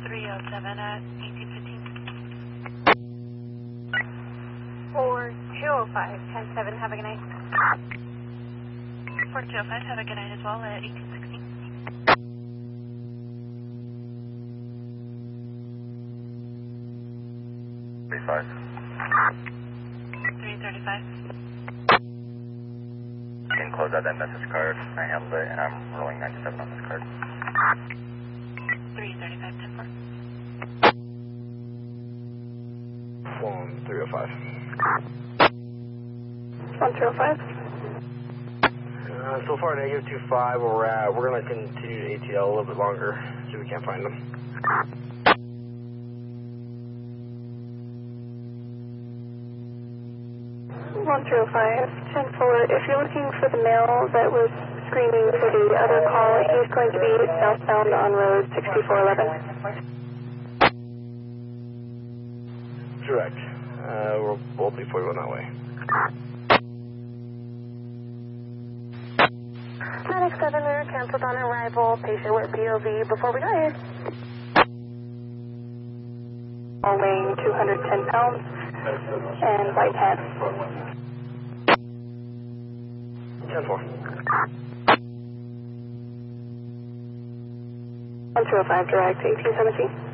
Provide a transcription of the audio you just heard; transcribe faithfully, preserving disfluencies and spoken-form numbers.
three oh seven at eighteen fifteen. four two oh five, ten seven, have a good night. four two oh five, have a good night as well at eighteen sixteen. three five. three thirty-five. You can close out that message card. I handled it, and I'm rolling ninety-seven on this card. three thirty-five, ten four. One three oh five. one three oh five. Uh, so far, negative two five where we're at. We're going to continue to A T L a little bit longer, see if we can't find them. one three oh five, ten four. If you're looking for the male that was screaming for the other call, he's going to be southbound on road sixty-four eleven. Direct. Uh, we'll, we'll be forty-one that way. Medic seven, we were canceled on arrival. Patient with P O V before we got here. All weighing two hundred ten pounds and white hat. ten four. one two oh five, direct, eighteen seventeen.